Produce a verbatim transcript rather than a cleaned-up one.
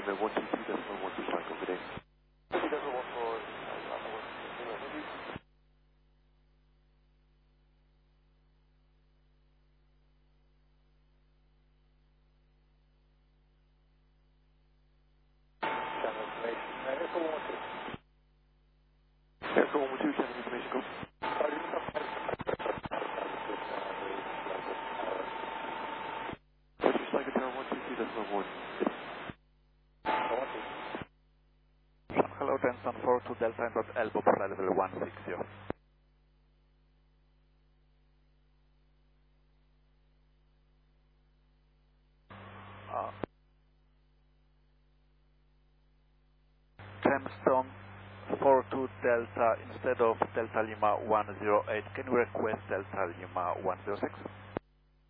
uh, one two two decimal one two cycle, good day. Echo one one two, channel information, go. One two cycle tower one two two decimal one. Hello, Denson four two Delta and dot elbow for level one six zero. Uh, Gemstone four two Delta, instead of Delta Lima one zero eight, can you request Delta Lima one zero six?